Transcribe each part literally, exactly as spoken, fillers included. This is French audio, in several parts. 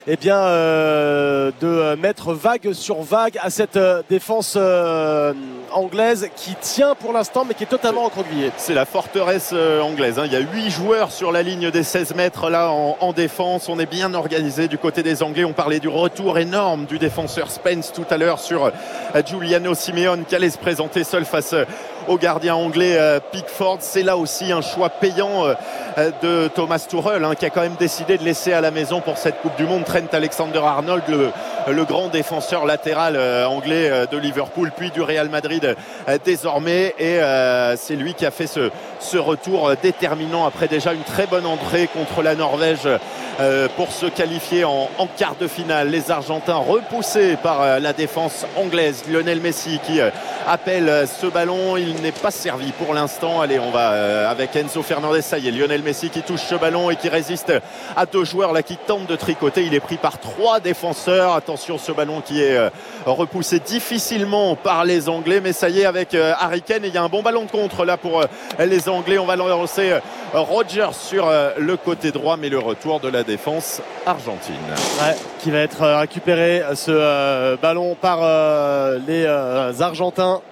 eh bien, euh, de mettre vague sur vague à cette euh, défense euh, anglaise qui tient pour l'instant mais qui est totalement recroquevillée. C'est la forteresse euh, anglaise, hein. Il y a huit joueurs sur la ligne des seize mètres là en, en défense. On est bien organisé du côté des Anglais. On parlait du retour énorme du défenseur Spence tout à l'heure sur euh, Giuliano Simeone qui allait se présenter seul face euh, au gardien anglais euh, Pickford. C'est là aussi un choix payant euh, de Thomas Tuchel, hein, qui a quand même décidé de laisser à la maison pour cette Coupe du Monde Trent Alexander-Arnold, le, le grand défenseur latéral euh, anglais euh, de Liverpool puis du Real Madrid euh, désormais, et euh, c'est lui qui a fait ce, ce retour euh, déterminant après déjà une très bonne entrée contre la Norvège euh, pour se qualifier en, en quart de finale. Les Argentins repoussés par euh, la défense anglaise. Lionel Messi qui euh, appelle euh, ce ballon, il n'est pas servi pour l'instant. Allez, on va euh, avec Enzo Fernandez. Ça y est, Lionel Messi qui touche ce ballon et qui résiste à deux joueurs là qui tentent de tricoter. Il est pris par trois défenseurs. Attention, ce ballon qui est euh, repoussé difficilement par les Anglais, mais ça y est, avec euh, Harry Kane, et il y a un bon ballon de contre là pour euh, les Anglais. On va lancer euh, Rodgers sur euh, le côté droit, mais le retour de la défense argentine. Ouais, qui va être récupéré ce euh, ballon par euh, les euh, Argentins.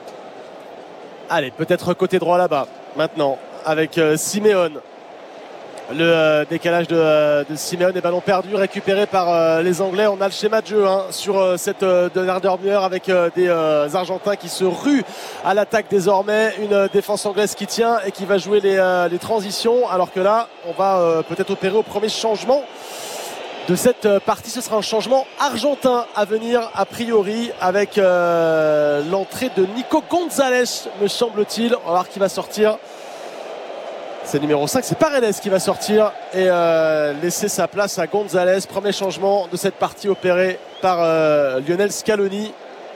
Allez, peut-être côté droit là-bas maintenant avec euh, Simeone. Le euh, décalage de, euh, de Simeone, et ballon perdu récupéré par euh, les Anglais. On a le schéma de jeu hein, sur euh, cette euh, dernière demi-heure avec euh, des euh, Argentins qui se ruent à l'attaque désormais. Une euh, défense anglaise qui tient et qui va jouer les, euh, les transitions, alors que là on va euh, peut-être opérer au premier changement de cette partie. Ce sera un changement argentin à venir a priori avec euh, l'entrée de Nico González, me semble-t-il. On va voir qui va sortir. C'est numéro cinq, c'est Paredes qui va sortir et euh, laisser sa place à González. Premier changement de cette partie opéré par euh, Lionel Scaloni.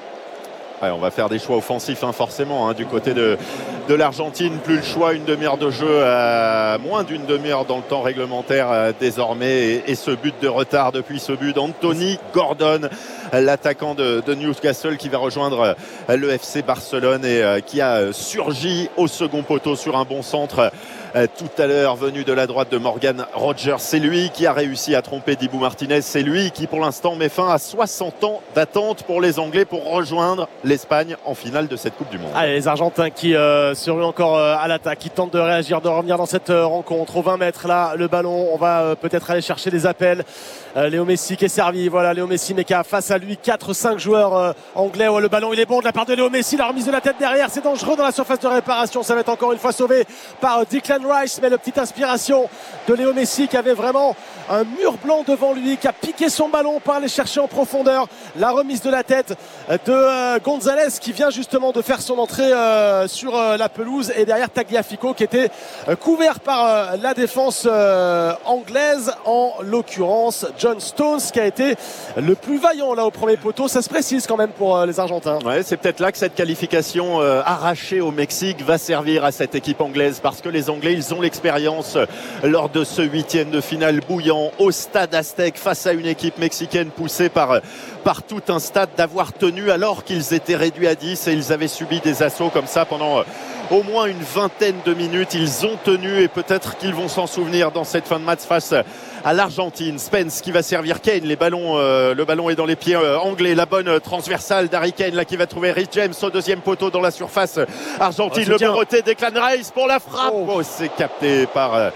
Ouais, on va faire des choix offensifs hein, forcément hein, du côté de, de l'Argentine. Plus le choix, une demi-heure de jeu, euh, moins d'une demi-heure dans le temps réglementaire euh, désormais, et, et ce but de retard depuis ce but d'Anthony Gordon, l'attaquant de, de Newcastle qui va rejoindre euh, le F C Barcelone et euh, qui a surgi au second poteau sur un bon centre euh, tout à l'heure venu de la droite de Morgan Rogers. C'est lui qui a réussi à tromper Dibu Martinez. C'est lui qui pour l'instant met fin à soixante ans d'attente pour les Anglais pour rejoindre l'Espagne en finale de cette Coupe du Monde. Allez, les Argentins qui euh, se ruent encore euh, à l'attaque, qui tentent de réagir, de revenir dans cette euh, rencontre. Au vingt mètres là, le ballon, on va euh, peut-être aller chercher des appels. Euh, Léo Messi qui est servi, voilà Léo Messi, mais qui a face à lui quatre cinq joueurs euh, anglais. Ouais, le ballon il est bon de la part de Léo Messi, la remise de la tête derrière, c'est dangereux dans la surface de réparation. Ça va être encore une fois sauvé par euh, Declan Rice, mais la petite inspiration de Léo Messi qui avait vraiment un mur blanc devant lui, qui a piqué son ballon pour aller chercher en profondeur. La remise de la tête de euh, González qui vient justement de faire son entrée euh, sur euh, la pelouse, et derrière Tagliafico qui était euh, couvert par euh, la défense euh, anglaise, en l'occurrence John Stones qui a été le plus vaillant là au premier poteau. Ça se précise quand même pour euh, les Argentins. Ouais, c'est peut-être là que cette qualification euh, arrachée au Mexique va servir à cette équipe anglaise, parce que les Anglais ils ont l'expérience euh, lors de ce huitième de finale bouillant au stade Aztec face à une équipe mexicaine poussée par, par tout un stade, d'avoir tenu alors qu'ils étaient réduits à dix et ils avaient subi des assauts comme ça pendant euh, au moins une vingtaine de minutes. Ils ont tenu, et peut-être qu'ils vont s'en souvenir dans cette fin de match face à l'Argentine. Spence qui va servir Kane, les ballons, euh, le ballon est dans les pieds euh, anglais. La bonne euh, transversale d'Harry Kane là qui va trouver Rhys James au deuxième poteau dans la surface argentine. Oh, le Breté Declan Rice pour la frappe. Oh, oh c'est capté par euh,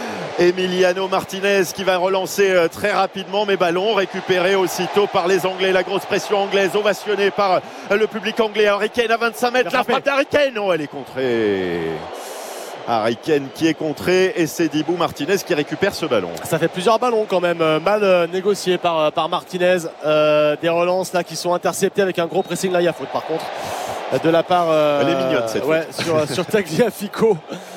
Emiliano Martinez qui va relancer euh, très rapidement, mais ballon récupéré aussitôt par les Anglais. La grosse pression anglaise ovationnée par euh, le public anglais. Harry Kane à vingt-cinq mètres, la frappe d'Harry Kane. Oh, elle est contrée. Harry Kane qui est contré, et c'est Dibu Martinez qui récupère ce ballon. Ça fait plusieurs ballons quand même euh, mal euh, négociés par, euh, par Martinez. Euh, des relances là qui sont interceptées avec un gros pressing. Là il y a faute par contre euh, de la part euh, elle est mignonne cette ouais, faute. sur, sur Tagliafico.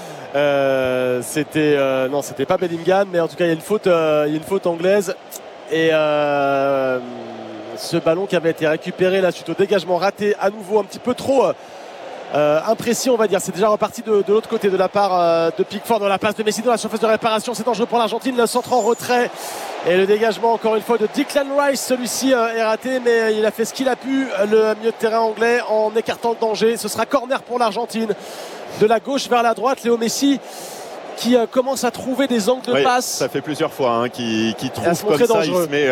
Euh, c'était euh, non c'était pas Bellingham, mais en tout cas il y a une faute, euh, il y a une faute anglaise, et euh, ce ballon qui avait été récupéré là suite au dégagement raté à nouveau un petit peu trop euh, imprécis on va dire. C'est déjà reparti de, de l'autre côté de la part euh, de Pickford dans la passe de Messi dans la surface de réparation. C'est dangereux pour l'Argentine, le centre en retrait, et le dégagement encore une fois de Declan Rice. Celui-ci euh, est raté, mais il a fait ce qu'il a pu, le milieu de terrain anglais, en écartant le danger. Ce sera corner pour l'Argentine. De la gauche vers la droite, Léo Messi qui euh, commence à trouver des angles de oui, passe. Ça fait plusieurs fois hein, qu'il, qu'il trouve comme ça, dangereux. il se met